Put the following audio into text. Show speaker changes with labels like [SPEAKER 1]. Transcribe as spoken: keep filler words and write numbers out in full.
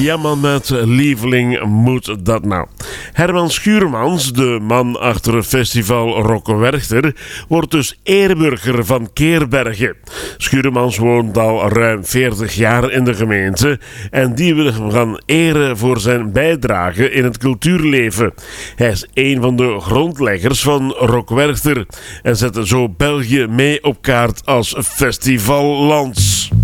[SPEAKER 1] Ja man, met lieveling moet dat nou. Herman Schuurmans, de man achter het festival Rock Werchter, wordt dus eerburger van Keerbergen. Schuurmans woont al ruim veertig jaar in de gemeente en die wil hem gaan eren voor zijn bijdrage in het cultuurleven. Hij is een van de grondleggers van Rock Werchter en zette zo België mee op kaart als festivalland.